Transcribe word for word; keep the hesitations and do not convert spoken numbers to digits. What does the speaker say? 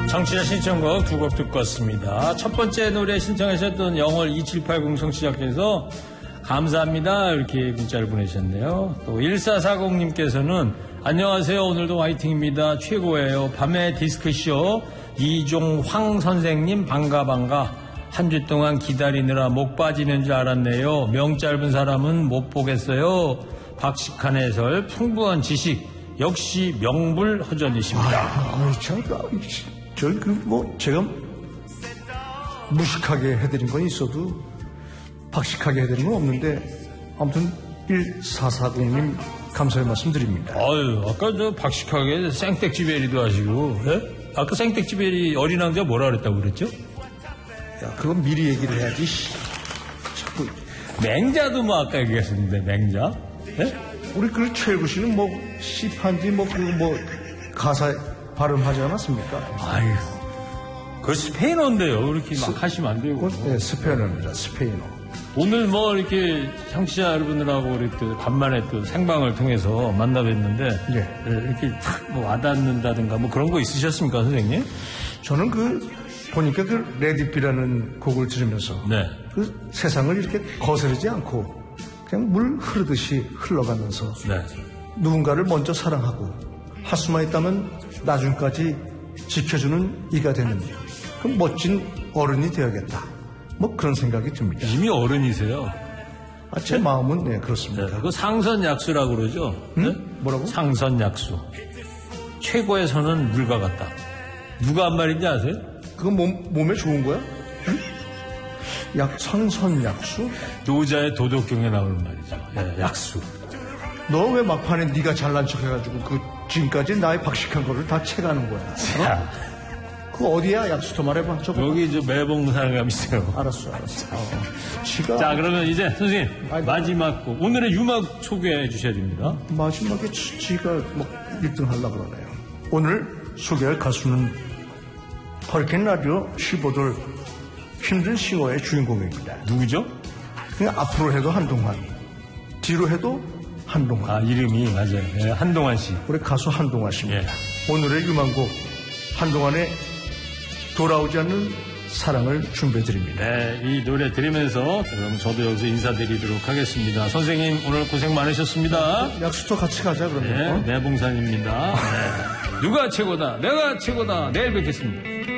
청취자 신청곡 두 곡 듣고 왔습니다. 첫 번째 노래 신청하셨던 영월 이칠팔공 청취자께서 감사합니다 이렇게 문자를 보내셨네요. 또 일사사공님께서는 안녕하세요. 오늘도 화이팅입니다. 최고예요. 밤의 디스크쇼 이종황 선생님 반가 반가. 한 주 동안 기다리느라 목 빠지는 줄 알았네요. 명 짧은 사람은 못 보겠어요. 박식한 해설 풍부한 지식 역시 명불허전이십니다. 아, 참, 저 그 뭐 제가 무식하게 해드린 건 있어도 박식하게 해드린 건 없는데 아무튼 일사사공님 감사의 말씀 드립니다. 아유, 아까 저 박식하게 생택지베리도 하시고, 예? 아까 생택지베리 어린 왕자 뭐라 그랬다고 그랬죠? 야, 그건 미리 얘기를 해야지. 자꾸 맹자도 뭐 아까 얘기했었는데 맹자? 예? 우리 그 최일구 씨는 뭐 시판지 뭐 그 뭐 가사 발음하지 않았습니까? 아유, 그 스페인어인데요. 이렇게 막 스, 하시면 안 되고. 네, 스페인어입니다. 스페인어. 오늘 뭐 이렇게 청취자 여러분들하고 이렇게 간만에 또 생방을 통해서 만나 뵀는데 네. 이렇게 뭐 와닿는다든가 뭐 그런 거 있으셨습니까, 선생님? 저는 그 보니까 그 레디비라는 곡을 들으면서 네. 그 세상을 이렇게 거스르지 않고 그냥 물 흐르듯이 흘러가면서 네. 누군가를 먼저 사랑하고 할 수만 있다면 나중까지 지켜주는 이가 되는 그 멋진 어른이 되어야겠다. 뭐 그런 생각이 듭니다. 이미 어른이세요. 아, 제 네? 마음은 네 그렇습니다. 네, 그 상선약수라고 그러죠. 응? 네? 뭐라고? 상선약수. 최고의 선은 물과 같다. 누가 한 말인지 아세요? 그건 몸, 몸에 좋은 거야? 응? 약 선선약수? 노자의 도덕경에 나오는 말이죠. 네, 약수. 너 왜 막판에 네가 잘난 척해가지고 그 지금까지 나의 박식한 거를 다 채가는 거야? 어? 그 어디야? 약수터 말해봐. 저거. 여기 저 매봉사람 있어요. 알았어, 알았어. 어. 지가. 자, 그러면 이제 선생님 아니, 마지막 곡 오늘의 유막 소개해 주셔야 됩니다. 마지막에 지, 지가 뭐 일 등 하려고 그러네요. 오늘 소개할 가수는 허리케인 라디오 십오 돌 힘든 싱어의 주인공입니다. 누구죠? 그냥 앞으로 해도 한동안, 뒤로 해도 한동안. 아, 이름이 맞아요. 네, 한동안 씨. 우리 가수 한동안 씨입니다. 예. 오늘의 유망곡 한동안의 돌아오지 않는 사랑을 준비해드립니다. 네, 이 노래 들으면서 그럼 저도 여기서 인사드리도록 하겠습니다. 선생님 오늘 고생 많으셨습니다. 약수터 같이 가자 그러면. 네, 내봉산입니다. 네. 누가 최고다, 내가 최고다. 내일 뵙겠습니다.